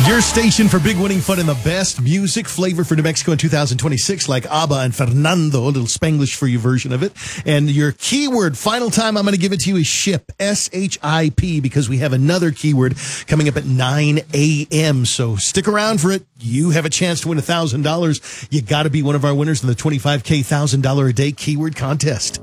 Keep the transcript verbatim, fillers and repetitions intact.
Your station for big winning fun and the best music flavor for New Mexico in two thousand twenty-six, like ABBA and Fernando, a little Spanglish for you version of it. And your keyword, final time I'm going to give it to you, is SHIP, S H I P, because we have another keyword coming up at nine a.m. So stick around for it. You have a chance to win one thousand dollars. You got to be one of our winners in the twenty-five K one thousand dollars a day keyword contest.